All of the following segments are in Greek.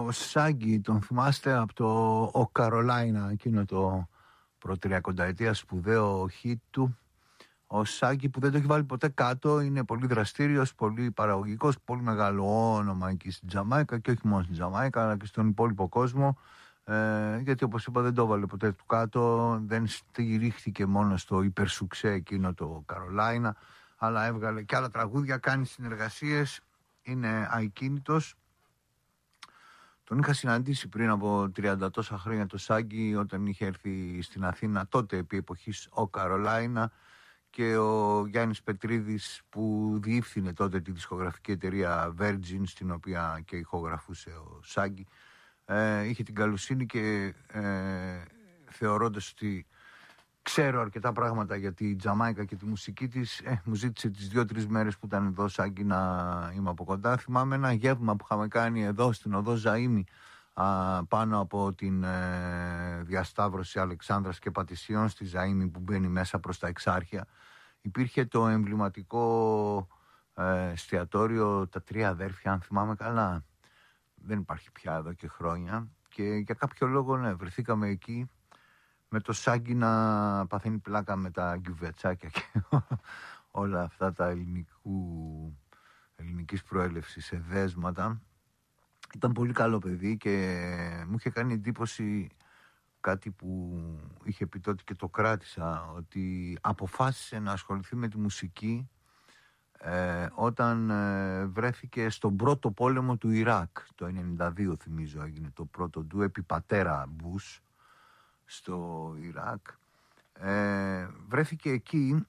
Ο Σάγκη, τον θυμάστε από το «Ο Καρολάινα», εκείνο το προ-30 σπουδαίο hit του. Ο Σάγκη, που δεν το έχει βάλει ποτέ κάτω, είναι πολύ δραστήριος, πολύ παραγωγικός, πολύ μεγάλο όνομα εκεί στην Τζαμάικα, και όχι μόνο στην Τζαμάικα αλλά και στον υπόλοιπο κόσμο, γιατί όπως είπα δεν το έβαλε ποτέ του κάτω, δεν στηρίχθηκε μόνο στο υπερσουξέ εκείνο το «Καρολάινα», αλλά έβγαλε και άλλα τραγούδια, κάνει συνεργασίες, είναι ακίνητος. Τον είχα συναντήσει πριν από 30 τόσα χρόνια το Σάγκη, όταν είχε έρθει στην Αθήνα, τότε επί εποχής «Ο Καρολάινα», και ο Γιάννης Πετρίδης, που διεύθυνε τότε τη δισκογραφική εταιρεία Virgin, στην οποία και ηχογραφούσε ο Σάγκη, είχε την καλοσύνη και θεωρώντας ότι ξέρω αρκετά πράγματα για τη Τζαμάικα και τη μουσική της, μου ζήτησε τις 2-3 μέρες που ήταν εδώ Σάγκη να είμαι από κοντά. Θυμάμαι ένα γεύμα που είχαμε κάνει εδώ στην οδό Ζαΐμι, πάνω από την διασταύρωση Αλεξάνδρας και Πατησίων στη Ζαΐμι, που μπαίνει μέσα προς τα Εξάρχεια. Υπήρχε το εμβληματικό εστιατόριο «Τα Τρία Αδέρφια», αν θυμάμαι καλά. Δεν υπάρχει πια εδώ και χρόνια, και για κάποιο λόγο βρεθήκαμε εκεί με το Σάγκη να παθαίνει πλάκα με τα γκιουβετσάκια και όλα αυτά τα ελληνικής προέλευσης εδέσματα. Ήταν πολύ καλό παιδί και μου είχε κάνει εντύπωση κάτι που είχε πει τότε και το κράτησα, ότι αποφάσισε να ασχοληθεί με τη μουσική όταν βρέθηκε στον πρώτο πόλεμο του Ιράκ. Το 1992 θυμίζω έγινε το πρώτο του, επί πατέρα Μπούς στο Ιράκ. Βρέθηκε εκεί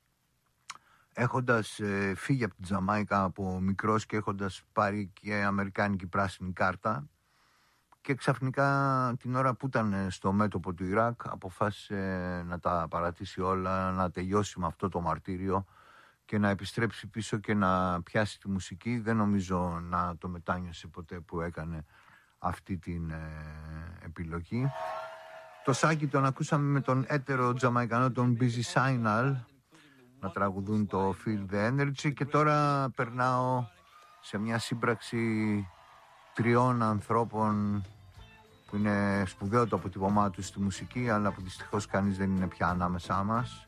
έχοντας φύγει από την Τζαμάικα από μικρός και έχοντας πάρει και αμερικάνικη πράσινη κάρτα, και ξαφνικά την ώρα που ήταν στο μέτωπο του Ιράκ αποφάσισε να τα παρατήσει όλα, να τελειώσει με αυτό το μαρτύριο και να επιστρέψει πίσω και να πιάσει τη μουσική. Δεν νομίζω να το μετάνιωσε ποτέ που έκανε αυτή την επιλογή. Το Σάγκη τον ακούσαμε με τον έτερο Τζαμαϊκανό, τον Busy Signal, να τραγουδούν το Feel the Energy, και τώρα περνάω σε μια σύμπραξη 3 ανθρώπων που είναι σπουδαίο το αποτυπωμά τους στη μουσική, αλλά που δυστυχώς κανείς δεν είναι πια ανάμεσά μας.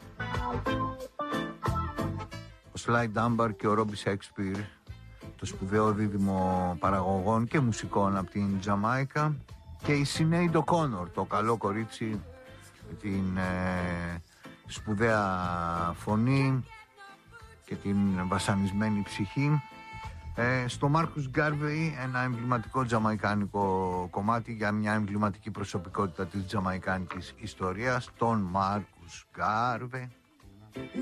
Ο Sly Dunbar και ο Robbie Shakespeare, το σπουδαίο δίδυμο παραγωγών και μουσικών από την Τζαμάικα, και η Sinead O'Connor, το καλό κορίτσι με την σπουδαία φωνή και την βασανισμένη ψυχή. Στο Marcus Garvey, ένα εμβληματικό τζαμαϊκάνικο κομμάτι για μια εμβληματική προσωπικότητα της τζαμαϊκάνικης ιστορίας, τον Marcus Garvey.